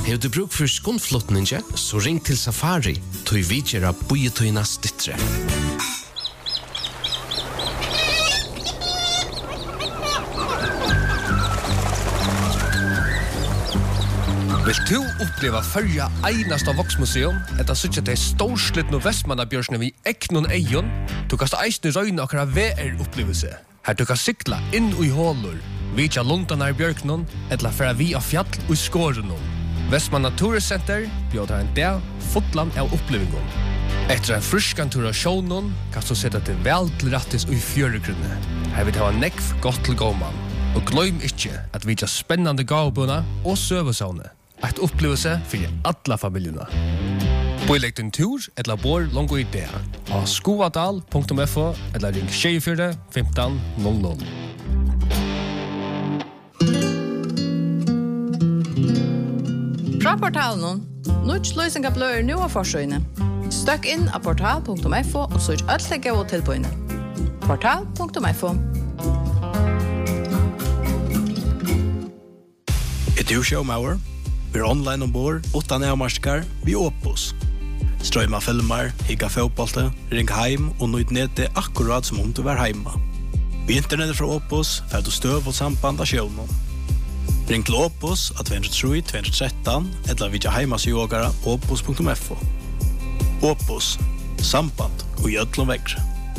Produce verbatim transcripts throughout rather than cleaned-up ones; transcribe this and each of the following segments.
Har du bruk for skånflottninge, så ring til Safari, tog vi gjøre bojetøyene stittre. Vil du oppleva fyrja einast av Voksmuseum, etter sutt at det er storslitt no Vestmannabjørsne vi eknon eion, du kan eisne røyne akkara V R-opplevelse. Her du kan sykla inn i hålur, vitja lundan av bjørknon, etla færa vi av fjall og skårenon. Vestmanna Turiscenter bjødar en dag fotland av opplevingon. Etter en fruskan tur av sjånon, kan du sette til vel til rattis og i fjøregrunne. Her vil det ha nekv godt til gåman. Og gløym ikkje at vi har spennande gavbuna og søvesavne. Et opplevelse for alla familjerna. Boilegg din tur eller bor longo i det. Av skoadal punktum f o eller ring tjugofyra femton noll noll. Fra portalen, Nuts løsning av bløyer nå av forsøyene. Støkk inn av portal punktum f o og søk alle gode tilbøyene. portal punktum f o. Et du showmauer? Vi er online ombord, utan avmarskar, vi Opus. Strøyma filmer, higga fotbollte, ring heim og nøyd nede akkurat som om du var heima. Vi internettet fra Opus, fer du støv og samband av sjøvnen. Ring til Opus at to tre to tre tre eller vidja heimas yogara opus punktum f o. Opus, samband og gjødlom vekre.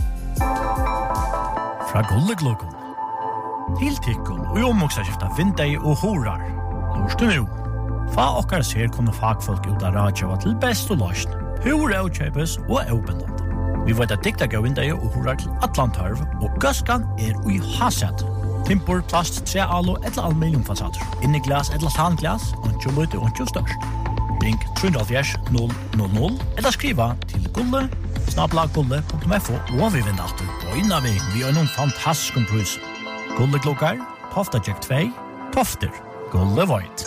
Fra Gulleglokon. Til tikkun og omoksaskifta vindei og horar. Lors du nu. Fa okkar ser kunne fagfolk ut av radjava til best og løsn. Hur avkjøpes og avbindende. Vi vet at dikta gav vindei og horar til Atlantarv, og gøskan er ui haset. Timpor, plast, trealo eller aluminiumfasader. Inni glas eller tanglas, ontjo lute ontjo størst. Ring tre null null null eller skriva til gulle, snabla gulle punktum f o og vi vinner alltid på inna vi vi har noen fantastisk pris. Gulle klokkar, Tofta Jack två, Tofter, Gulle Void.